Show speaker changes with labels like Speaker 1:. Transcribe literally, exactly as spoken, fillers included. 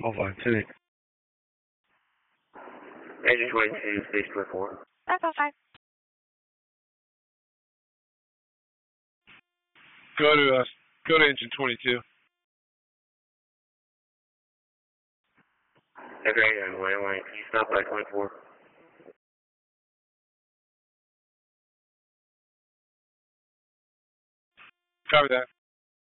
Speaker 1: I'll find two.
Speaker 2: Engine twenty-two, stage twenty-four.
Speaker 3: That's all fine.
Speaker 1: Go to uh, go to engine twenty-two.
Speaker 2: Okay, and wait, wait. Can you stop by twenty-four?
Speaker 1: Copy that.